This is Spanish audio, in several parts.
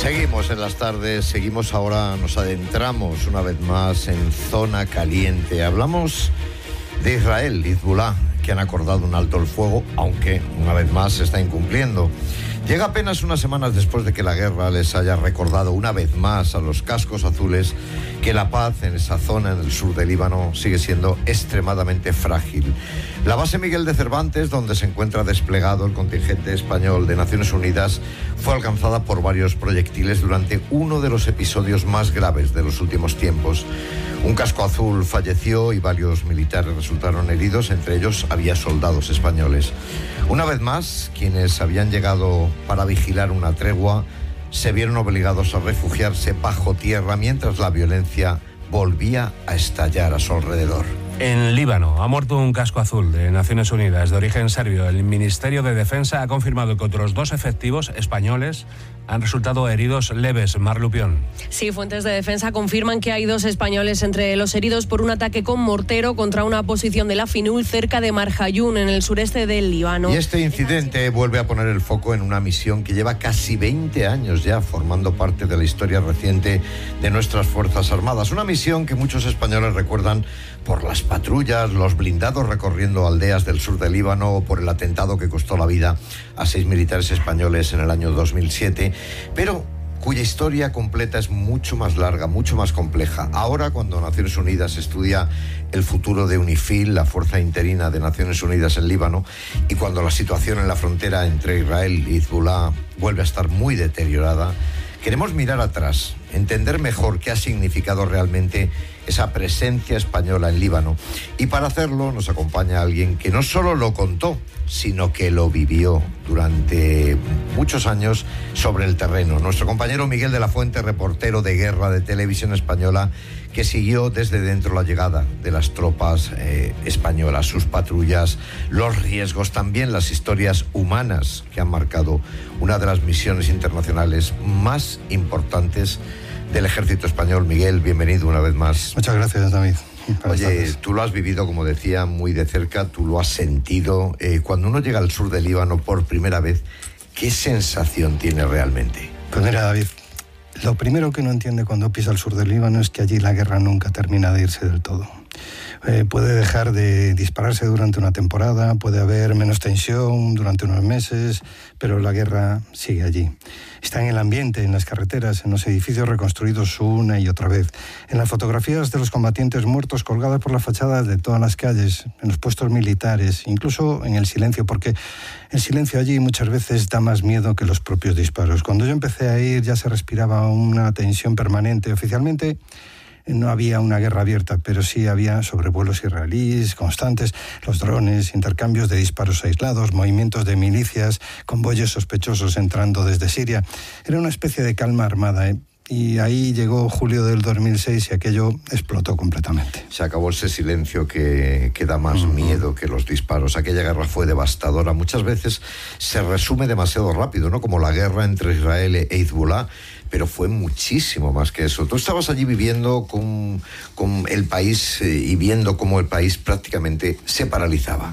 Seguimos en las tardes, seguimos ahora, nos adentramos una vez más en zona caliente. Hablamos de Israel, Hezbollah, que han acordado un alto el fuego, aunque una vez más se está incumpliendo. Llega apenas unas semanas después de que la guerra les haya recordado una vez más a los cascos azules que la paz en esa zona, en el sur del Líbano, sigue siendo extremadamente frágil. La base Miguel de Cervantes, donde se encuentra desplegado el contingente español de Naciones Unidas, fue alcanzada por varios proyectiles durante uno de los episodios más graves de los últimos tiempos. Un casco azul falleció y varios militares resultaron heridos, entre ellos había soldados españoles. Una vez más, quienes habían llegado para vigilar una tregua se vieron obligados a refugiarse bajo tierra mientras la violencia volvía a estallar a su alrededor. En Líbano ha muerto un casco azul de Naciones Unidas de origen serbio. El Ministerio de Defensa ha confirmado que otros 2 efectivos españoles han resultado heridos leves. Mar Lupión. Sí, fuentes de defensa confirman que hay 2 españoles entre los heridos por un ataque con mortero contra una posición de la FINUL cerca de Marjayún, en el sureste del Líbano. Y este incidente vuelve a poner el foco en una misión que lleva casi 20 años ya formando parte de la historia reciente de nuestras Fuerzas Armadas. Una misión que muchos españoles recuerdan por las patrullas, los blindados recorriendo aldeas del sur del Líbano o por el atentado que costó la vida a 6 militares españoles en el año 2007, pero cuya historia completa es mucho más larga, mucho más compleja. Ahora, cuando Naciones Unidas estudia el futuro de UNIFIL, la fuerza interina de Naciones Unidas en Líbano, y cuando la situación en la frontera entre Israel y Hezbollah vuelve a estar muy deteriorada, queremos mirar atrás, entender mejor qué ha significado realmente esa presencia española en Líbano. Y para hacerlo nos acompaña alguien que no solo lo contó, sino que lo vivió durante muchos años sobre el terreno. Nuestro compañero Miguel de la Fuente, reportero de guerra de Televisión Española, que siguió desde dentro la llegada de las tropas españolas, sus patrullas, los riesgos, también las historias humanas que han marcado una de las misiones internacionales más importantes del ejército español. Miguel, bienvenido una vez más. Muchas gracias, David. Oye, tú lo has vivido, como decía, muy de cerca, tú lo has sentido. Cuando uno llega al sur del Líbano por primera vez, ¿qué sensación tiene realmente? Pues mira, David, lo primero que uno entiende cuando pisa el sur del Líbano es que allí la guerra nunca termina de irse del todo. Puede dejar de dispararse durante una temporada, puede haber menos tensión durante unos meses, pero la guerra sigue allí. Está en el ambiente, en las carreteras, en los edificios reconstruidos una y otra vez, en las fotografías de los combatientes muertos colgadas por las fachadas de todas las calles, en los puestos militares, incluso en el silencio, porque el silencio allí muchas veces da más miedo que los propios disparos. Cuando yo empecé a ir ya se respiraba una tensión permanente. Oficialmente no había una guerra abierta, pero sí había sobrevuelos israelíes constantes, los drones, intercambios de disparos aislados, movimientos de milicias, convoyes sospechosos entrando desde Siria. Era una especie de calma armada, Y ahí llegó julio del 2006 y aquello explotó completamente. Se acabó ese silencio que da más miedo que los disparos. Aquella guerra fue devastadora. Muchas veces se resume demasiado rápido, ¿no? Como la guerra entre Israel e Hezbollah, pero fue muchísimo más que eso. Tú estabas allí viviendo con el país y viendo cómo el país prácticamente se paralizaba.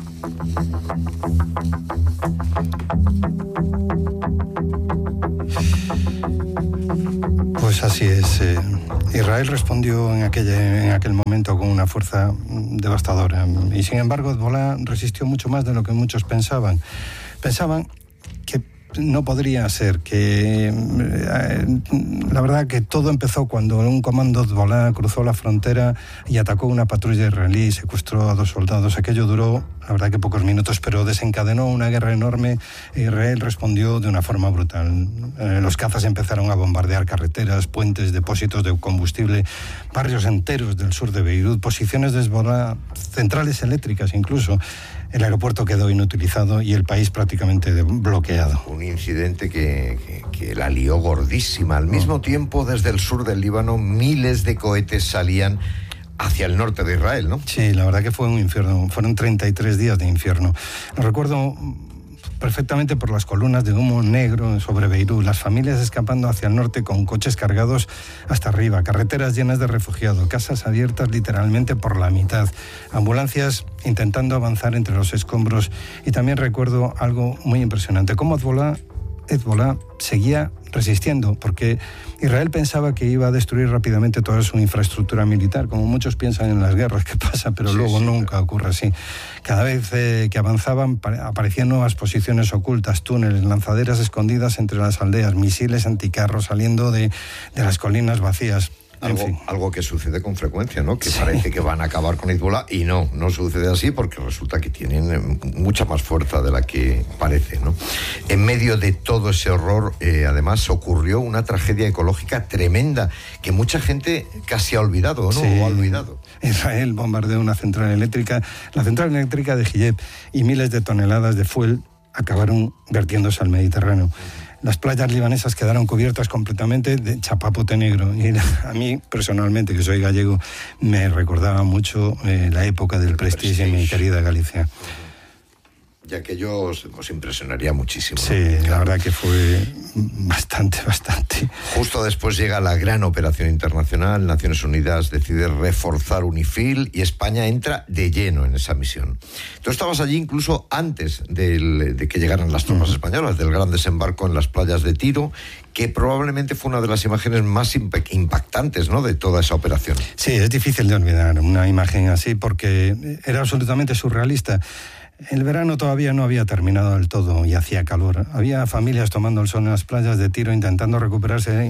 Pues así es. Israel respondió en aquel momento con una fuerza devastadora. Y sin embargo, Hezbollah resistió mucho más de lo que muchos pensaban. Pensaban que no podría ser, que la verdad que todo empezó cuando un comando Hezbollah cruzó la frontera y atacó una patrulla israelí y secuestró a 2 soldados. Aquello duró, la verdad que pocos minutos, pero desencadenó una guerra enorme. Israel respondió de una forma brutal. Los cazas empezaron a bombardear carreteras, puentes, depósitos de combustible, barrios enteros del sur de Beirut, posiciones de Hezbollah, centrales eléctricas incluso. El aeropuerto quedó inutilizado y el país prácticamente bloqueado. Un incidente que la lió gordísima. Al mismo tiempo, desde el sur del Líbano, miles de cohetes salían hacia el norte de Israel, ¿no? Sí, la verdad que fue un infierno. Fueron 33 días de infierno. Lo recuerdo perfectamente por las columnas de humo negro sobre Beirut, las familias escapando hacia el norte con coches cargados hasta arriba, carreteras llenas de refugiados, casas abiertas literalmente por la mitad, ambulancias intentando avanzar entre los escombros. Y también recuerdo algo muy impresionante, cómo Hezbollah Hezbollah seguía resistiendo, porque Israel pensaba que iba a destruir rápidamente toda su infraestructura militar, como muchos piensan en las guerras que pasa, pero luego nunca ocurre así. Cada vez que avanzaban aparecían nuevas posiciones ocultas, túneles, lanzaderas escondidas entre las aldeas, misiles anticarros saliendo de las colinas vacías. Algo que sucede con frecuencia, ¿no? Que parece que van a acabar con Hezbollah y no sucede así, porque resulta que tienen mucha más fuerza de la que parece, ¿no? En medio de todo ese horror, además, ocurrió una tragedia ecológica tremenda que mucha gente casi ha olvidado, ¿no? Sí. O ha olvidado. Israel bombardeó una central eléctrica, la central eléctrica de Hiyeb, y miles de toneladas de fuel acabaron vertiéndose al Mediterráneo. Las playas libanesas quedaron cubiertas completamente de chapapote negro. Y a mí, personalmente, que soy gallego, me recordaba mucho la época del Prestige en mi querida Galicia. Ya que yo os impresionaría muchísimo, ¿no? Sí, claro. La verdad que fue bastante. Justo después llega la gran operación internacional, Naciones Unidas decide reforzar UNIFIL y España entra de lleno en esa misión. Tú estabas allí incluso antes de que llegaran las tropas españolas, del gran desembarco en las playas de Tiro, que probablemente fue una de las imágenes más impactantes, ¿no?, de toda esa operación. Sí, es difícil de olvidar una imagen así porque era absolutamente surrealista. El verano todavía no había terminado del todo y hacía calor. Había familias tomando el sol en las playas de Tiro intentando recuperarse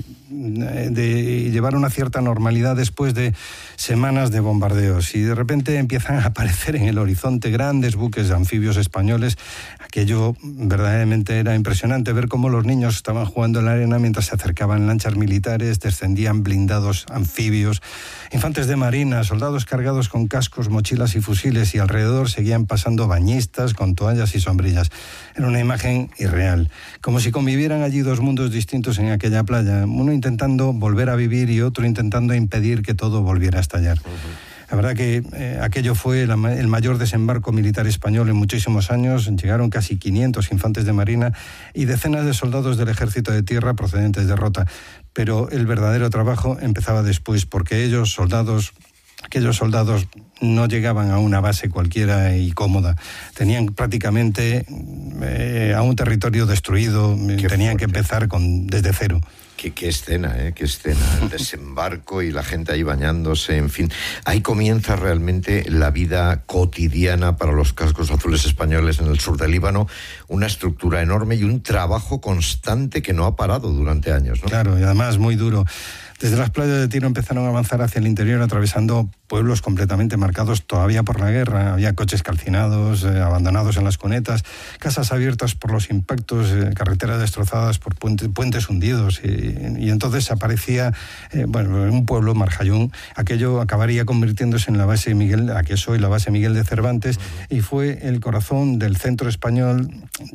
y llevar una cierta normalidad después de semanas de bombardeos. Y de repente empiezan a aparecer en el horizonte grandes buques de anfibios españoles. Aquello verdaderamente era impresionante, ver cómo los niños estaban jugando en la arena mientras se acercaban lanchas militares, descendían blindados anfibios, infantes de marina, soldados cargados con cascos, mochilas y fusiles, y alrededor seguían pasando bañistas con toallas y sombrillas. Era una imagen irreal, como si convivieran allí dos mundos distintos en aquella playa, uno intentando volver a vivir y otro intentando impedir que todo volviera a estallar. La verdad que aquello fue el mayor desembarco militar español en muchísimos años. Llegaron casi 500 infantes de marina y decenas de soldados del ejército de tierra procedentes de Rota. Pero el verdadero trabajo empezaba después, porque aquellos soldados no llegaban a una base cualquiera y cómoda. Tenían prácticamente a un territorio destruido, tenían que empezar desde cero. Qué escena, qué escena, el desembarco y la gente ahí bañándose, en fin. Ahí comienza realmente la vida cotidiana para los cascos azules españoles en el sur del Líbano, una estructura enorme y un trabajo constante que no ha parado durante años, ¿no? Claro, y además muy duro. Desde las playas de Tiro empezaron a avanzar hacia el interior, atravesando pueblos completamente marcados todavía por la guerra. Había coches calcinados, abandonados en las cunetas, casas abiertas por los impactos, carreteras destrozadas por puentes hundidos. Y entonces aparecía un pueblo, Marjayún. Aquello acabaría convirtiéndose en la base la que es hoy la base Miguel de Cervantes, y fue el corazón del centro español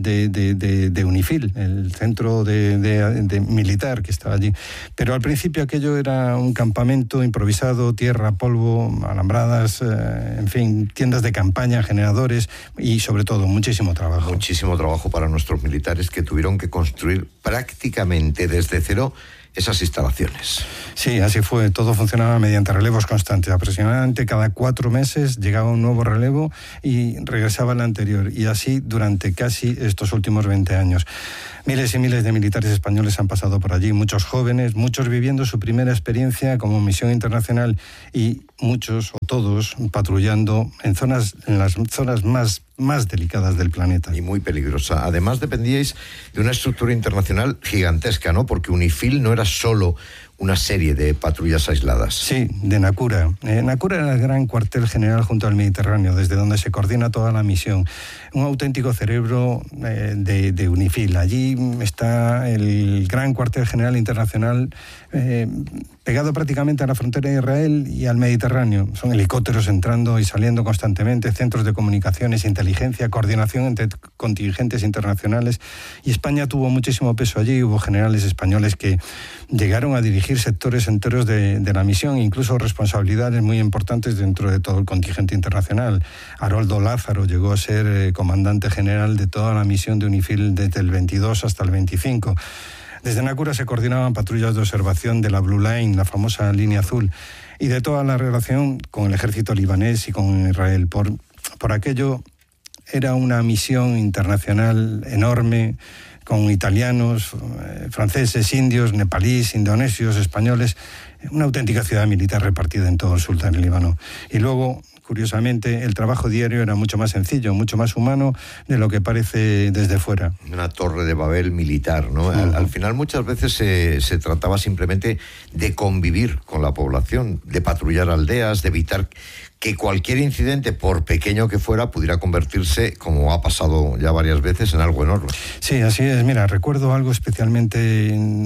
de UNIFIL, el centro de militar que estaba allí. Pero al principio aquello era un campamento improvisado, tierra, polvo, alambradas, en fin, tiendas de campaña, generadores y sobre todo muchísimo trabajo. Muchísimo trabajo para nuestros militares que tuvieron que construir prácticamente desde cero esas instalaciones. Sí, así fue. Todo funcionaba mediante relevos constantes. Aproximadamente cada 4 meses llegaba un nuevo relevo y regresaba el anterior. Y así durante casi estos últimos 20 años. Miles y miles de militares españoles han pasado por allí, muchos jóvenes, muchos viviendo su primera experiencia como misión internacional y muchos o todos patrullando en las zonas más delicadas del planeta. Y muy peligrosa. Además dependíais de una estructura internacional gigantesca, ¿no? Porque UNIFIL no era solo una serie de patrullas aisladas. Sí, de Nacura. Nacura era el gran cuartel general junto al Mediterráneo, desde donde se coordina toda la misión. Un auténtico cerebro de UNIFIL. Allí está el gran cuartel general internacional pegado prácticamente a la frontera de Israel y al Mediterráneo. Son helicópteros entrando y saliendo constantemente, centros de comunicaciones, inteligencia, coordinación entre contingentes internacionales. Y España tuvo muchísimo peso allí. Hubo generales españoles que llegaron a dirigir sectores enteros de la misión, incluso responsabilidades muy importantes dentro de todo el contingente internacional. Haroldo Lázaro llegó a ser comandante general de toda la misión de UNIFIL desde el 22 hasta el 25. Desde Nacura se coordinaban patrullas de observación de la Blue Line, la famosa línea azul, y de toda la relación con el ejército libanés y con Israel. Por aquello era una misión internacional enorme, con italianos, franceses, indios, nepalíes, indonesios, españoles, una auténtica ciudad militar repartida en todo el sur del Líbano. Y luego, curiosamente, el trabajo diario era mucho más sencillo, mucho más humano de lo que parece desde fuera. Una torre de Babel militar, ¿no? Al final muchas veces se trataba simplemente de convivir con la población, de patrullar aldeas, de evitar que cualquier incidente, por pequeño que fuera, pudiera convertirse, como ha pasado ya varias veces, en algo enorme. Sí, así es. Mira, recuerdo algo especialmente,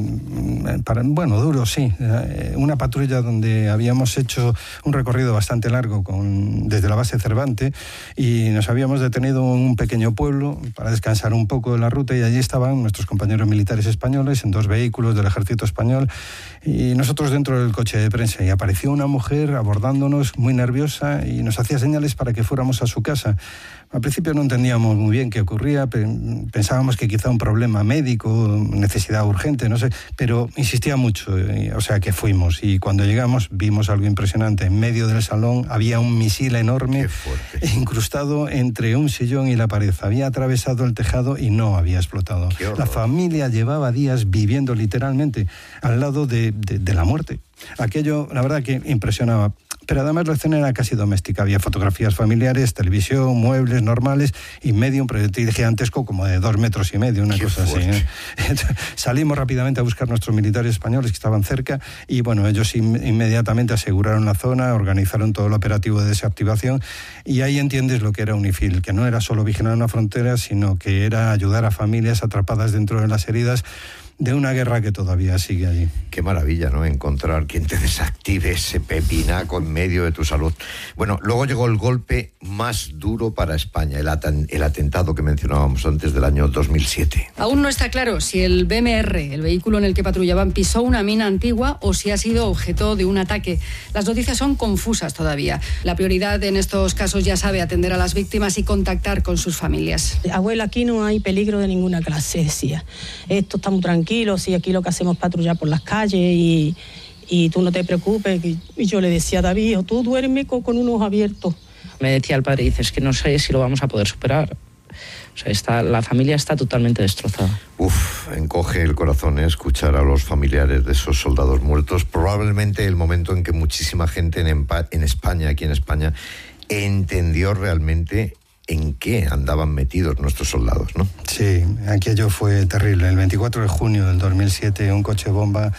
duro, sí. Una patrulla donde habíamos hecho un recorrido bastante largo desde la base Cervantes y nos habíamos detenido en un pequeño pueblo para descansar un poco de la ruta, y allí estaban nuestros compañeros militares españoles en 2 vehículos del ejército español y nosotros dentro del coche de prensa, y apareció una mujer abordándonos muy nerviosa y nos hacía señales para que fuéramos a su casa. Al principio no entendíamos muy bien qué ocurría, pensábamos que quizá un problema médico, necesidad urgente, no sé, pero insistía mucho, o sea que fuimos, y cuando llegamos vimos algo impresionante. En medio del salón había un misil enorme incrustado entre un sillón y la pared. Había atravesado el tejado y no había explotado. La familia llevaba días viviendo literalmente al lado de la muerte. Aquello, la verdad que impresionaba. Pero además la escena era casi doméstica. Había fotografías familiares, televisión, muebles normales y medio un proyectil gigantesco como de 2,5 metros, una cosa así. Salimos rápidamente a buscar nuestros militares españoles que estaban cerca y bueno, ellos inmediatamente aseguraron la zona, organizaron todo el operativo de desactivación, y ahí entiendes lo que era UNIFIL, que no era solo vigilar una frontera, sino que era ayudar a familias atrapadas dentro de las heridas de una guerra que todavía sigue allí. Qué maravilla, ¿no? Encontrar quien te desactive ese pepinaco en medio de tu salud. Bueno, luego llegó el golpe más duro para España, el atentado que mencionábamos antes del año 2007. Aún no está claro si el BMR, el vehículo en el que patrullaban, pisó una mina antigua o si ha sido objeto de un ataque. Las noticias son confusas todavía. La prioridad en estos casos, ya sabe, atender a las víctimas y contactar con sus familias. Abuela, aquí no hay peligro de ninguna clase, decía. Esto está muy tranquilo, y aquí lo que hacemos es patrullar por las calles y tú no te preocupes. Y yo le decía a David, tú duerme con un ojo abierto. Me decía el padre, dices que no sé si lo vamos a poder superar. O sea, la familia está totalmente destrozada. Encoge el corazón escuchar a los familiares de esos soldados muertos. Probablemente el momento en que muchísima gente en España, aquí en España, entendió realmente en qué andaban metidos nuestros soldados, ¿no? Sí, aquello fue terrible. El 24 de junio del 2007, un coche bomba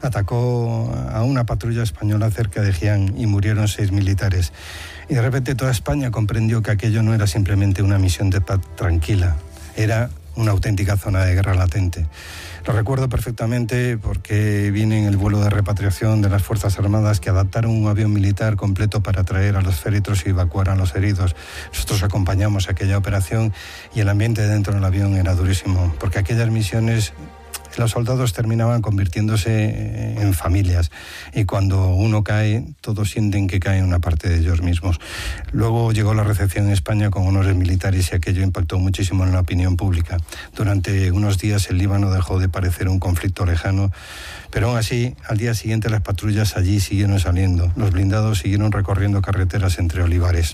atacó a una patrulla española cerca de Gián y murieron 6 militares. Y de repente toda España comprendió que aquello no era simplemente una misión de paz tranquila, era una auténtica zona de guerra latente. Lo recuerdo perfectamente porque vine en el vuelo de repatriación de las Fuerzas Armadas que adaptaron un avión militar completo para traer a los féretros y evacuar a los heridos. Nosotros acompañamos aquella operación y el ambiente dentro del avión era durísimo, porque aquellas misiones los soldados terminaban convirtiéndose en familias y cuando uno cae, todos sienten que cae una parte de ellos mismos. Luego llegó la recepción en España con honores militares y aquello impactó muchísimo en la opinión pública. Durante unos días el Líbano dejó de parecer un conflicto lejano, pero aún así, al día siguiente las patrullas allí siguieron saliendo. Los blindados siguieron recorriendo carreteras entre olivares.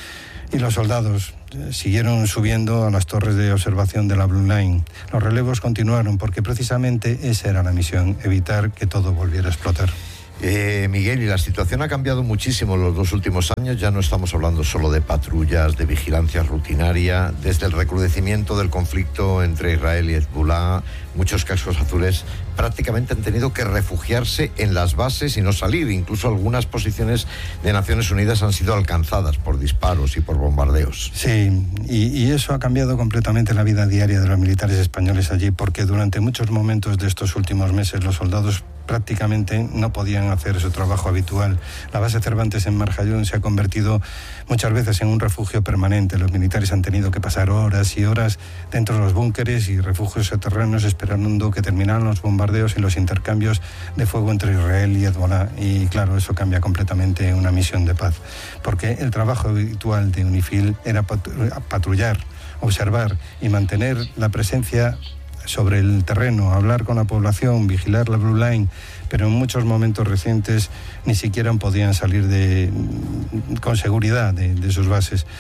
Y los soldados siguieron subiendo a las torres de observación de la Blue Line. Los relevos continuaron porque precisamente esa era la misión, evitar que todo volviera a explotar. Miguel, y la situación ha cambiado muchísimo en los 2 últimos años. Ya no estamos hablando solo de patrullas, de vigilancia rutinaria. Desde el recrudecimiento del conflicto entre Israel y Hezbollah, muchos cascos azules prácticamente han tenido que refugiarse en las bases y no salir. Incluso algunas posiciones de Naciones Unidas han sido alcanzadas por disparos y por bombardeos. Sí, y eso ha cambiado completamente la vida diaria de los militares españoles allí, porque durante muchos momentos de estos últimos meses los soldados prácticamente no podían hacer su trabajo habitual. La base Cervantes en Marjayún se ha convertido muchas veces en un refugio permanente. Los militares han tenido que pasar horas y horas dentro de los búnkeres y refugios subterráneos esperando que terminaran los bombardeos y los intercambios de fuego entre Israel y Hezbollah. Y claro, eso cambia completamente una misión de paz, porque el trabajo habitual de UNIFIL era patrullar, observar y mantener la presencia sobre el terreno, hablar con la población, vigilar la Blue Line, pero en muchos momentos recientes ni siquiera podían salir con seguridad de sus bases.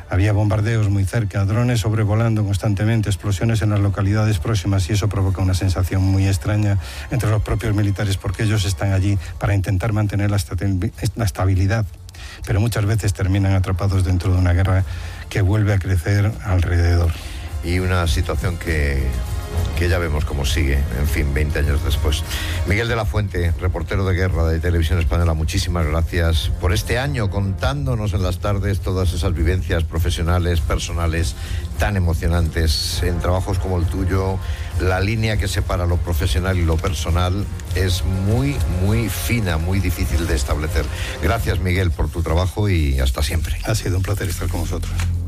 Había bombardeos muy cerca, drones sobrevolando constantemente, explosiones en las localidades próximas, y eso provoca una sensación muy extraña entre los propios militares, porque ellos están allí para intentar mantener la estabilidad, pero muchas veces terminan atrapados dentro de una guerra que vuelve a crecer alrededor. Y una situación que ya vemos cómo sigue, en fin, 20 años después. Miguel de la Fuente, reportero de guerra de Televisión Española, muchísimas gracias por este año contándonos en las tardes todas esas vivencias profesionales, personales, tan emocionantes. En trabajos como el tuyo, la línea que separa lo profesional y lo personal es muy, muy fina, muy difícil de establecer. Gracias, Miguel, por tu trabajo y hasta siempre. Ha sido un placer estar con vosotros.